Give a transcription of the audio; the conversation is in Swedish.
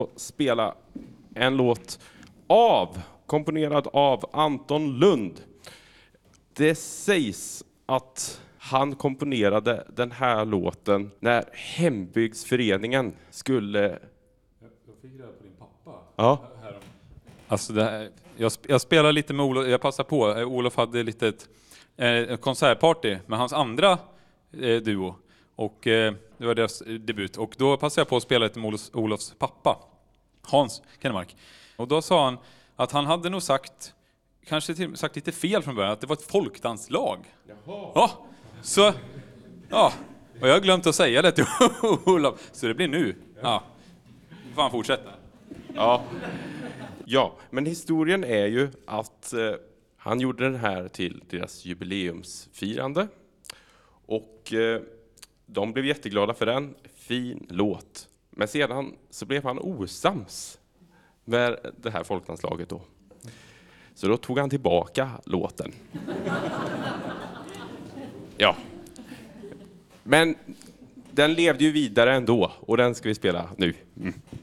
spela en låt komponerad av Anton Lund. Det sägs att han komponerade den här låten när hembygdsföreningen skulle... Jag fick reda på din pappa. Ja. Alltså det här, jag spelar lite med Olof, jag passar på. Olof hade lite ett konsertparty med hans andra duo. Och det var deras debut. Och då passade jag på att spela lite med Olofs pappa, Hans Kennemark. Och då sa han att han hade nog sagt, kanske sagt lite fel från början, att det var ett folkdanslag. Jaha. Ja, så... Ja, och jag har glömt att säga det till Olof. Så det blir nu. Ja, nu får han fortsätta. Ja, men historien är ju att han gjorde den här till deras jubileumsfirande. Och de blev jätteglada för den. Fin låt. Men sedan så blev han osams med det här folkdanslaget då. Så då tog han tillbaka låten. Ja. Men den levde ju vidare ändå. Och den ska vi spela nu.